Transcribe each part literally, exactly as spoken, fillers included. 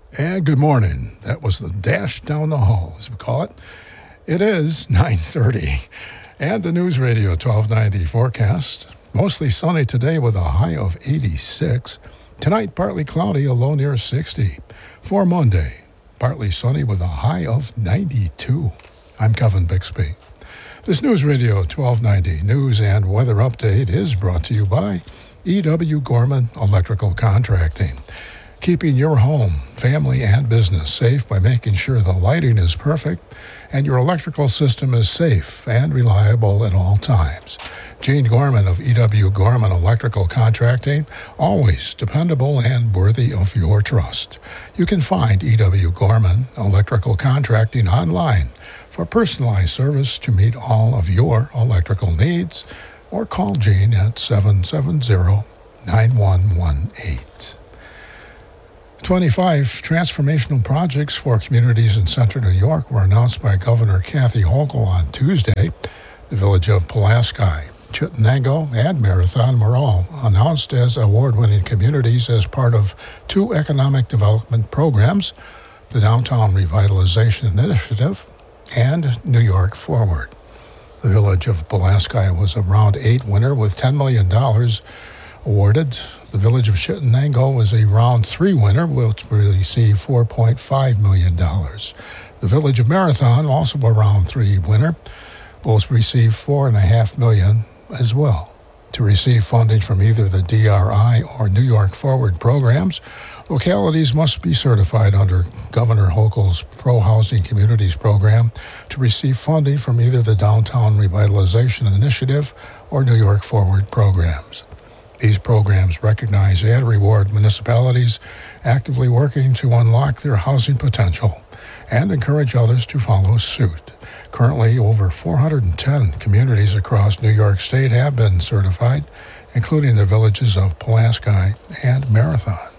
And good morning. That was the dash down the hall, as we call it. It is nine thirty. And the News Radio twelve ninety forecast. Mostly sunny today with a high of eighty-six. Tonight, partly cloudy, a low near sixty. For Monday, partly sunny with a high of ninety-two. I'm Kevin Bixby. This News Radio twelve ninety news and weather update is brought to you by E W. Gorman Electrical Contracting. Keeping your home, family, and business safe by making sure the lighting is perfect and your electrical system is safe and reliable at all times. Gene Gorman of E W. Gorman Electrical Contracting, always dependable and worthy of your trust. You can find E W. Gorman Electrical Contracting online for personalized service to meet all of your electrical needs, or call Gene at seven seven zero, nine one one eight. twenty-five transformational projects for communities in central New York were announced by Governor Kathy Hochul on Tuesday. The village of Pulaski, Chittenango, and Marathon were all announced as award-winning communities as part of two economic development programs, the Downtown Revitalization Initiative and New York Forward. The village of Pulaski was a round eight winner with ten million dollars awarded. The village of Chittenango was a round three winner, which received four point five million dollars. The village of Marathon, also a round three winner, both received four point five million dollars as well. To receive funding from either the D R I or New York Forward programs, localities must be certified under Governor Hochul's Pro-Housing Communities program to receive funding from either the Downtown Revitalization Initiative or New York Forward programs. These programs recognize and reward municipalities actively working to unlock their housing potential and encourage others to follow suit. Currently, over four hundred ten communities across New York State have been certified, including the villages of Pulaski and Marathon.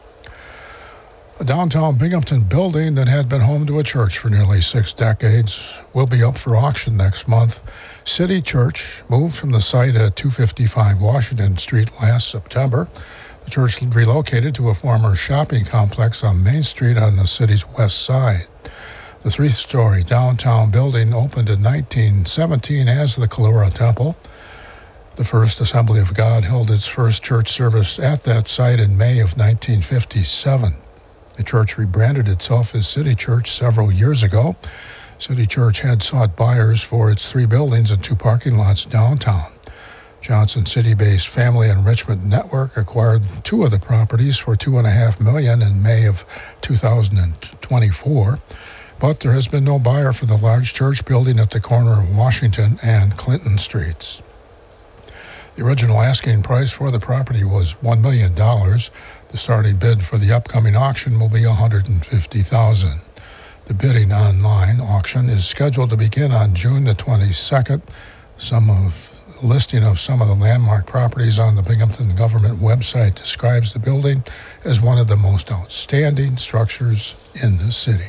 A downtown Binghamton building that had been home to a church for nearly six decades will be up for auction next month. City Church moved from the site at two fifty-five Washington Street last September. The church relocated to a former shopping complex on Main Street on the city's west side. The three-story downtown building opened in nineteen seventeen as the Kalura Temple. The First Assembly of God held its first church service at that site in May of nineteen fifty-seven. The church rebranded itself as City Church several years ago. City Church had sought buyers for its three buildings and two parking lots downtown. Johnson City-based Family Enrichment Network acquired two of the properties for two point five million dollars in May of two thousand twenty-four, but there has been no buyer for the large church building at the corner of Washington and Clinton Streets. The original asking price for the property was one million dollars. The starting bid for the upcoming auction will be one hundred fifty thousand dollars. The bidding online auction is scheduled to begin on June the twenty-second. Some of the listing of some of the landmark properties on the Binghamton government website describes the building as one of the most outstanding structures in the city.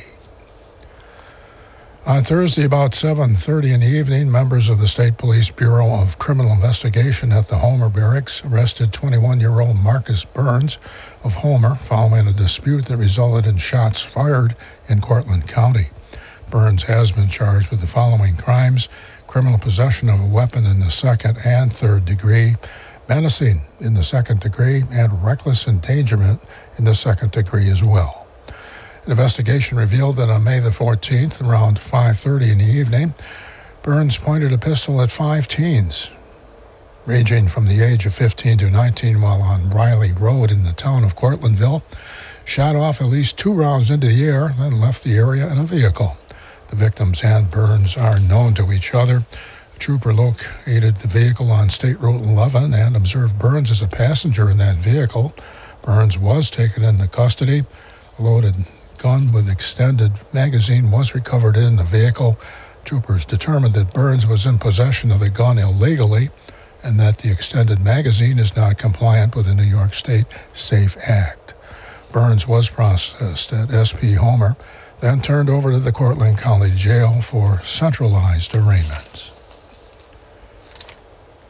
On Thursday, about seven thirty in the evening, members of the State Police Bureau of Criminal Investigation at the Homer Barracks arrested twenty-one-year-old Marcus Burns of Homer following a dispute that resulted in shots fired in Cortland County. Burns has been charged with the following crimes: criminal possession of a weapon in the second and third degree, menacing in the second degree, and reckless endangerment in the second degree as well. An investigation revealed that on May the fourteenth, around five thirty in the evening, Burns pointed a pistol at five teens, ranging from the age of fifteen to nineteen, while on Riley Road in the town of Cortlandville, shot off at least two rounds into the air, then left the area in a vehicle. The victims and Burns are known to each other. A trooper located the vehicle on State Route eleven and observed Burns as a passenger in that vehicle. Burns was taken into custody. A loaded gun with extended magazine was recovered in the vehicle. Troopers determined that Burns was in possession of the gun illegally and that the extended magazine is not compliant with the New York State SAFE Act. Burns was processed at S P Homer, then turned over to the Cortland County Jail for centralized arraignment.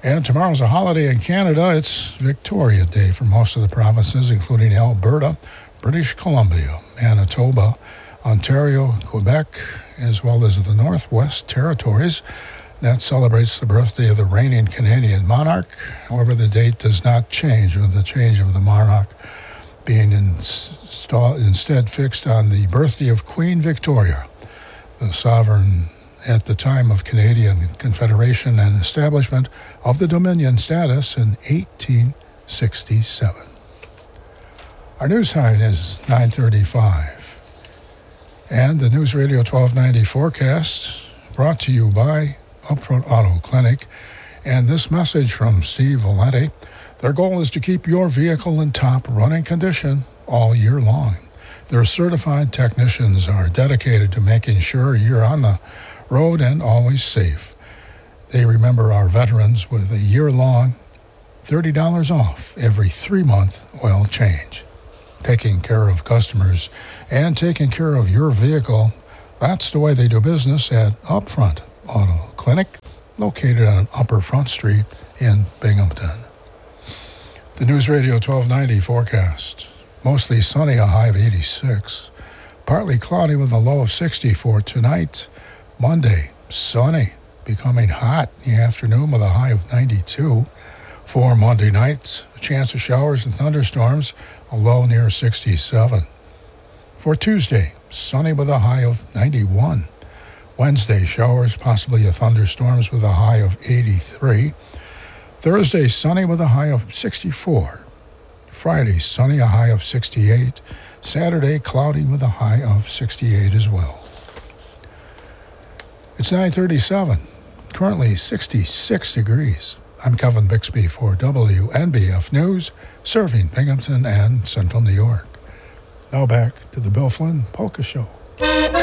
And tomorrow's a holiday in Canada. It's Victoria Day for most of the provinces, including Alberta, British Columbia, Manitoba, Ontario, Quebec, as well as the Northwest Territories. That celebrates the birthday of the reigning Canadian monarch. However, the date does not change, with the change of the monarch being insta- instead fixed on the birthday of Queen Victoria, the sovereign at the time of Canadian Confederation and establishment of the Dominion status in eighteen sixty-seven. Our news time is nine thirty-five. And the News Radio twelve ninety forecast brought to you by Upfront Auto Clinic. And this message from Steve Valenti: their goal is to keep your vehicle in top running condition all year long. Their certified technicians are dedicated to making sure you're on the road and always safe. They remember our veterans with a year-long thirty dollars off every three-month oil change. Taking care of customers and taking care of your vehicle, that's the way they do business at Upfront Auto Clinic, located on Upper Front Street in Binghamton. The News Radio twelve ninety forecast: mostly sunny, a high of eighty-six. Partly cloudy with a low of sixty for tonight. Monday, sunny, becoming hot in the afternoon with a high of ninety-two. For Monday night, a chance of showers and thunderstorms, a low near sixty-seven. For Tuesday, sunny with a high of ninety-one. Wednesday, showers, possibly a thunderstorms with a high of eighty-three. Thursday, sunny with a high of sixty-four. Friday, sunny, a high of sixty-eight. Saturday, cloudy with a high of sixty-eight as well. It's nine thirty-seven, currently sixty-six degrees. I'm Kevin Bixby for W N B F News, serving Binghamton and Central New York. Now back to the Bill Flynn Polka Show.